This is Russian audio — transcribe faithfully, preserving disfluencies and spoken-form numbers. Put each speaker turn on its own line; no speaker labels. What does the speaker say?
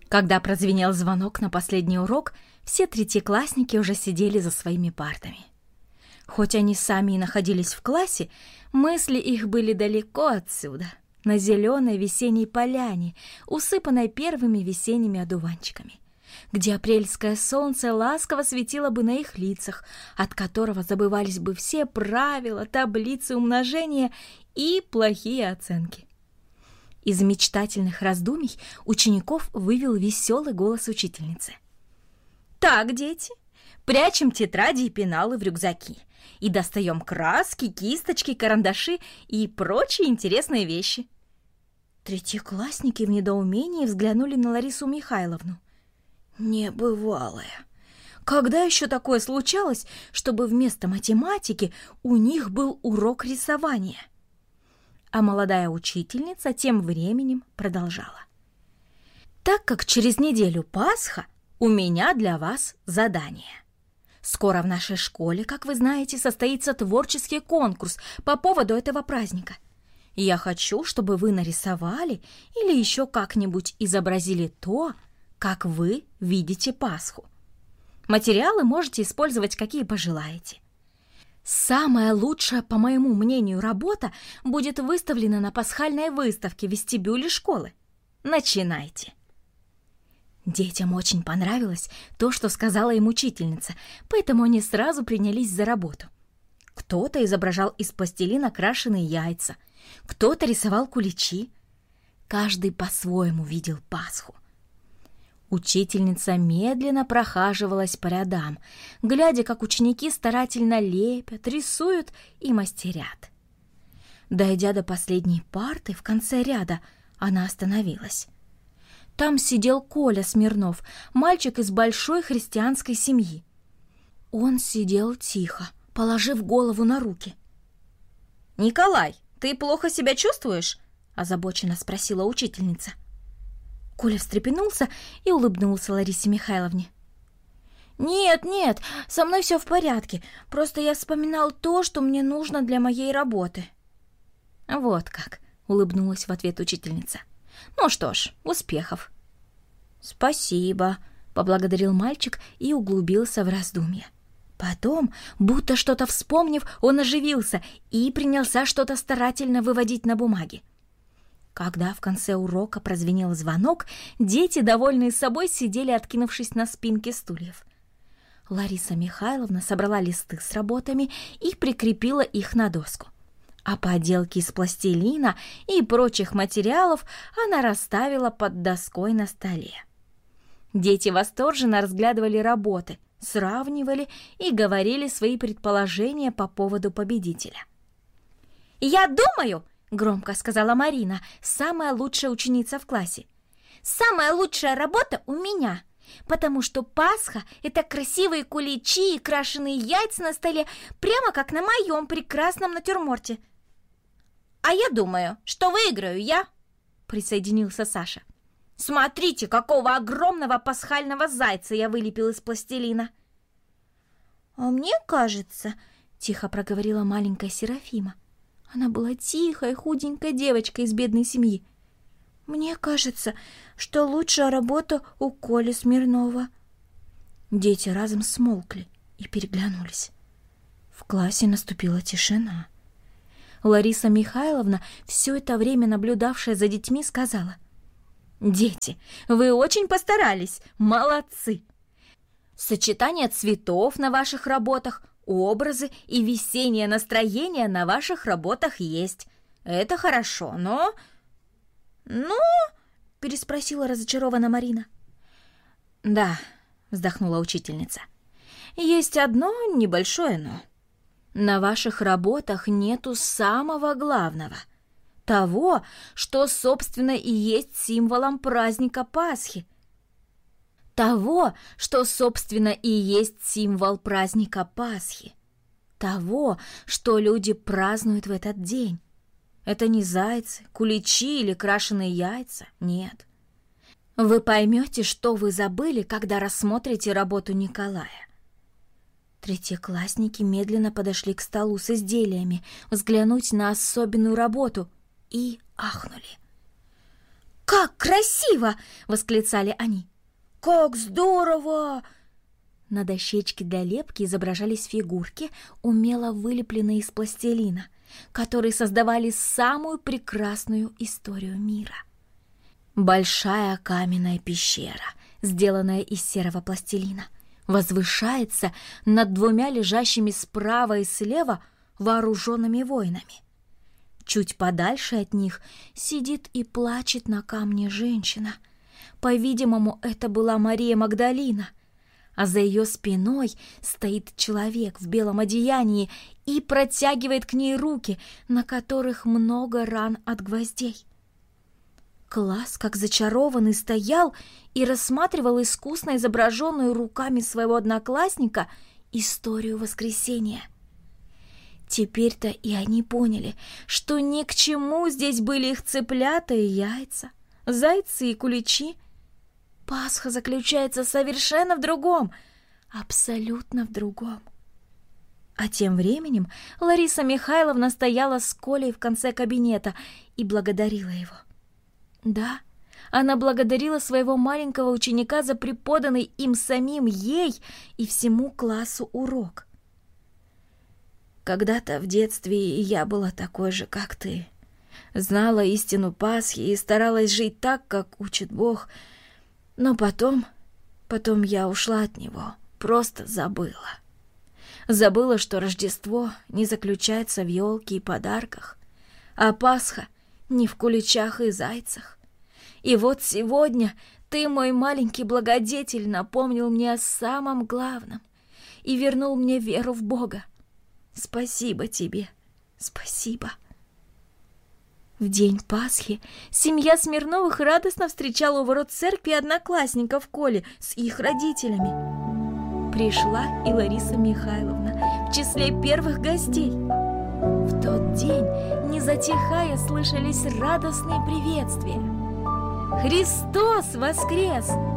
Когда прозвенел звонок на последний урок, все третьеклассники уже сидели за своими партами. Хоть они сами и находились в классе, мысли их были далеко отсюда, на зеленой весенней поляне, усыпанной первыми весенними одуванчиками, где апрельское солнце ласково светило бы на их лицах, от которого забывались бы все правила, таблицы умножения и плохие оценки. Из мечтательных раздумий учеников вывел веселый голос учительницы. «Так, дети, прячем тетради и пеналы в рюкзаки и достаем краски, кисточки, карандаши и прочие интересные вещи». Третьеклассники в недоумении взглянули на Ларису Михайловну. Небывалое! Когда еще такое случалось, чтобы вместо математики у них был урок рисования? А молодая учительница тем временем продолжала. Так как через неделю Пасха, у меня для вас задание. Скоро в нашей школе, как вы знаете, состоится творческий конкурс по поводу этого праздника. Я хочу, чтобы вы нарисовали или еще как-нибудь изобразили то, как вы видите Пасху. Материалы можете использовать, какие пожелаете. Самая лучшая, по моему мнению, работа будет выставлена на пасхальной выставке в вестибюле школы. Начинайте. Детям очень понравилось то, что сказала им учительница, поэтому они сразу принялись за работу. Кто-то изображал из пластилина крашеные яйца, кто-то рисовал куличи. Каждый по-своему видел Пасху. Учительница медленно прохаживалась по рядам, глядя, как ученики старательно лепят, рисуют и мастерят. Дойдя до последней парты в конце ряда, она остановилась. Там сидел Коля Смирнов, мальчик из большой христианской семьи. Он сидел тихо, положив голову на руки. «Николай, ты плохо себя чувствуешь?» – озабоченно спросила учительница. Коля встрепенулся и улыбнулся Ларисе Михайловне. «Нет, нет, со мной все в порядке. Просто я вспоминал то, что мне нужно для моей работы». «Вот как», — улыбнулась в ответ учительница. «Ну что ж, успехов». «Спасибо», — поблагодарил мальчик и углубился в раздумья. Потом, будто что-то вспомнив, он оживился и принялся что-то старательно выводить на бумаге. Когда в конце урока прозвенел звонок, дети, довольные собой, сидели, откинувшись на спинки стульев. Лариса Михайловна собрала листы с работами и прикрепила их на доску. А поделки из пластилина и прочих материалов она расставила под доской на столе. Дети восторженно разглядывали работы, сравнивали и говорили свои предположения по поводу победителя. «Я думаю, — громко сказала Марина, самая лучшая ученица в классе, — самая лучшая работа у меня, потому что Пасха — это красивые куличи и крашеные яйца на столе, прямо как на моем прекрасном натюрморте». «А я думаю, что выиграю я», — присоединился Саша. «Смотрите, какого огромного пасхального зайца я вылепил из пластилина». «А мне кажется, — тихо проговорила маленькая Серафима, — она была тихой, худенькой девочкой из бедной семьи. Мне кажется, что лучшая работа у Коли Смирнова». Дети разом смолкли и переглянулись. В классе наступила тишина. Лариса Михайловна, все это время наблюдавшая за детьми, сказала: «Дети, вы очень постарались, молодцы! Сочетание цветов на ваших работах, образы и весеннее настроение на ваших работах есть. Это хорошо, но...» «Ну?» — переспросила разочарованно Марина. «Да», — вздохнула учительница, — «есть одно небольшое «но». На ваших работах нету самого главного, того, что, собственно, и есть символом праздника Пасхи. Того, что, собственно, и есть символ праздника Пасхи. Того, что люди празднуют в этот день. Это не зайцы, куличи или крашеные яйца, нет. Вы поймете, что вы забыли, когда рассмотрите работу Николая». Третьеклассники медленно подошли к столу с изделиями, взглянуть на особенную работу и ахнули. «Как красиво!» — восклицали они. «Как здорово!» На дощечке для лепки изображались фигурки, умело вылепленные из пластилина, которые создавали самую прекрасную историю мира. Большая каменная пещера, сделанная из серого пластилина, возвышается над двумя лежащими справа и слева вооруженными воинами. Чуть подальше от них сидит и плачет на камне женщина. По-видимому, это была Мария Магдалина, а за ее спиной стоит человек в белом одеянии и протягивает к ней руки, на которых много ран от гвоздей. Класс, как зачарованный, стоял и рассматривал искусно изображенную руками своего одноклассника историю воскресения. Теперь-то и они поняли, что ни к чему здесь были их цыплята и яйца, зайцы и куличи. Пасха заключается совершенно в другом, абсолютно в другом. А тем временем Лариса Михайловна стояла с Колей в конце кабинета и благодарила его. Да, она благодарила своего маленького ученика за преподанный им самим, ей и всему классу урок. Когда-то в детстве я была такой же, как ты. Знала истину Пасхи и старалась жить так, как учит Бог. Но потом, потом я ушла от него, просто забыла. Забыла, что Рождество не заключается в елке и подарках, а Пасха не в куличах и зайцах. И вот сегодня ты, мой маленький благодетель, напомнил мне о самом главном и вернул мне веру в Бога. Спасибо тебе, спасибо. В день Пасхи семья Смирновых радостно встречала у ворот церкви одноклассников Коли с их родителями. Пришла и Лариса Михайловна в числе первых гостей. В тот день, не затихая, слышались радостные приветствия. «Христос воскрес!